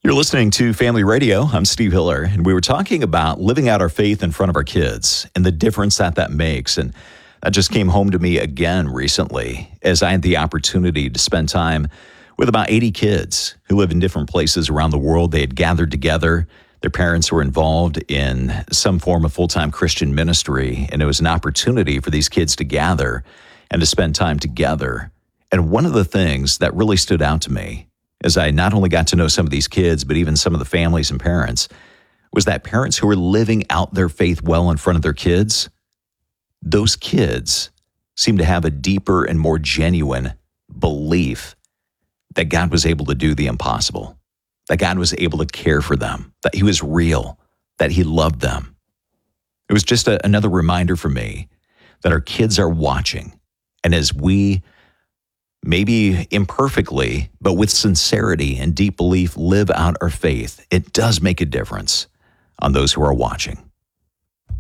You're listening to Family Radio. I'm Steve Hiller, and we were talking about living out our faith in front of our kids and the difference that makes. And that just came home to me again recently as I had the opportunity to spend time with about 80 kids who live in different places around the world. They had gathered together. Their parents were involved in some form of full-time Christian ministry, and it was an opportunity for these kids to gather and to spend time together. And one of the things that really stood out to me as I not only got to know some of these kids, but even some of the families and parents, was that parents who were living out their faith well in front of their kids, those kids seemed to have a deeper and more genuine belief that God was able to do the impossible, that God was able to care for them, that He was real, that He loved them. It was just another reminder for me that our kids are watching, and as we maybe imperfectly, but with sincerity and deep belief, live out our faith, it does make a difference on those who are watching.